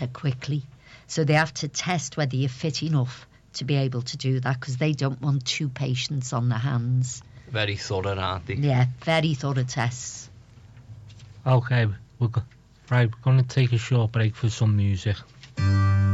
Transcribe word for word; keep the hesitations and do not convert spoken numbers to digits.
better quickly. So they have to test whether you're fit enough to be able to do that, because they don't want two patients on their hands. Very thorough, aren't they? Yeah, very thorough tests. Okay, we're go- right, we're going to take a short break for some music.